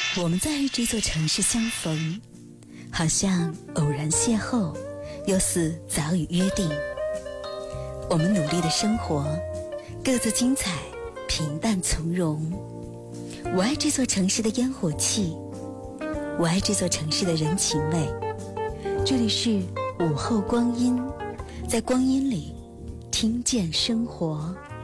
我们在这座城市相逢，好像偶然邂逅，又似早已约定。我们努力的生活，各自精彩，平淡从容。我爱这座城市的烟火气，我爱这座城市的人情味。这里是午后光阴，在光阴里听见生活。